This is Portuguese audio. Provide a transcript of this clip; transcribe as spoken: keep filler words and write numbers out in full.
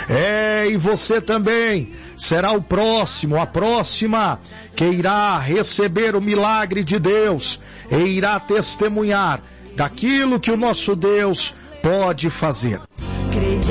É, e você também será o próximo, a próxima que irá receber o milagre de Deus e irá testemunhar daquilo que o nosso Deus pode fazer.